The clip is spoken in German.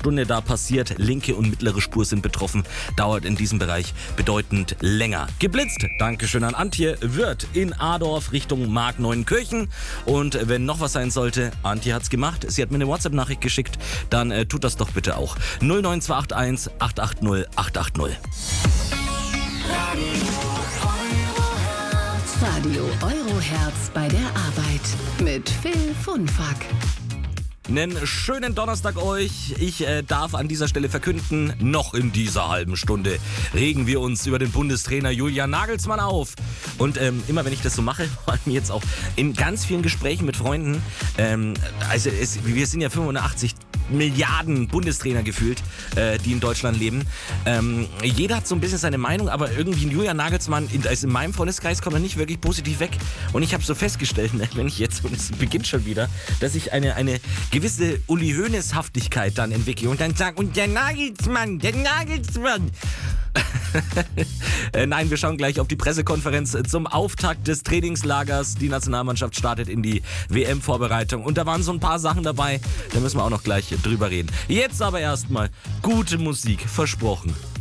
Stunde da passiert. Linke und mittlere Spur sind betroffen. Dauert in diesem Bereich bedeutend länger. Geblitzt, Dankeschön an Antje, wird in Adorf Richtung Markneuenkirchen. Und wenn noch was sein sollte, Antje hat's gemacht. Sie hat mir eine WhatsApp-Nachricht geschickt. Dann tut das doch bitte auch. 09281 880 880. Radio Euroherz bei der Arbeit mit Phil Funfack. Einen schönen Donnerstag euch. Ich darf an dieser Stelle verkünden, noch in dieser halben Stunde regen wir uns über den Bundestrainer Julian Nagelsmann auf. Und immer wenn ich das so mache, vor allem jetzt auch in ganz vielen Gesprächen mit Freunden, wir sind ja 85 Milliarden Bundestrainer gefühlt, die in Deutschland leben. Jeder hat so ein bisschen seine Meinung, aber irgendwie Julian Nagelsmann, in meinem Freundeskreis kommt er nicht wirklich positiv weg. Und ich habe so festgestellt, wenn ich jetzt, und es beginnt schon wieder, dass ich eine gewisse Uli Hoeneß-Haftigkeit dann entwickle und dann sage, und der Nagelsmann. Nein, wir schauen gleich auf die Pressekonferenz zum Auftakt des Trainingslagers. Die Nationalmannschaft startet in die WM-Vorbereitung und da waren so ein paar Sachen dabei, da müssen wir auch noch gleich drüber reden. Jetzt aber erstmal gute Musik, versprochen.